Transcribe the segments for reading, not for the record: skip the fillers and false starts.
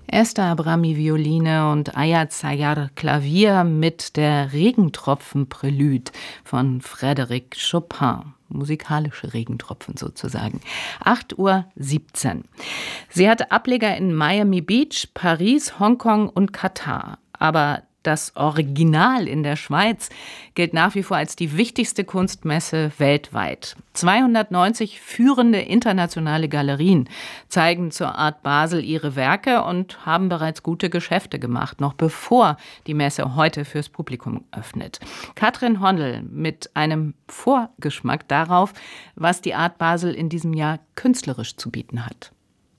Esther Abrami Violine und Ayat Sayar Klavier mit der Regentropfen-Prälude von Frédéric Chopin. Musikalische Regentropfen sozusagen. 8:17 Uhr. Sie hatte Ableger in Miami Beach, Paris, Hongkong und Katar. Aber das Original in der Schweiz gilt nach wie vor als die wichtigste Kunstmesse weltweit. 290 führende internationale Galerien zeigen zur Art Basel ihre Werke und haben bereits gute Geschäfte gemacht, noch bevor die Messe heute fürs Publikum öffnet. Katrin Hondel mit einem Vorgeschmack darauf, was die Art Basel in diesem Jahr künstlerisch zu bieten hat.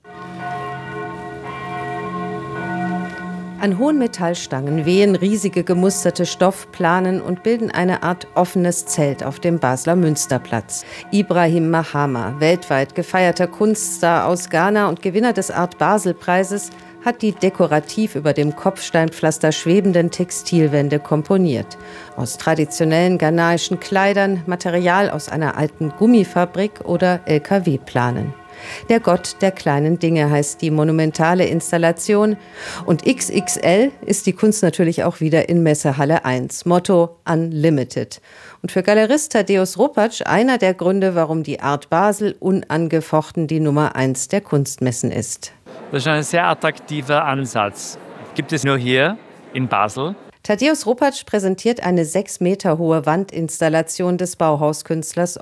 An hohen Metallstangen wehen riesige gemusterte Stoffplanen und bilden eine Art offenes Zelt auf dem Basler Münsterplatz. Ibrahim Mahama, weltweit gefeierter Kunststar aus Ghana und Gewinner des Art Basel-Preises, hat die dekorativ über dem Kopfsteinpflaster schwebenden Textilwände komponiert. Aus traditionellen ghanaischen Kleidern, Material aus einer alten Gummifabrik oder LKW-Planen. Der Gott der kleinen Dinge heißt die monumentale Installation und XXL ist die Kunst natürlich auch wieder in Messehalle 1. Motto Unlimited. Und für Galerist Tadeusz Ropacz einer der Gründe, warum die Art Basel unangefochten die Nummer 1 der Kunstmessen ist. Das ist ein sehr attraktiver Ansatz. Gibt es nur hier in Basel. Tadeusz Ropacz präsentiert eine 6 Meter hohe Wandinstallation des Bauhauskünstlers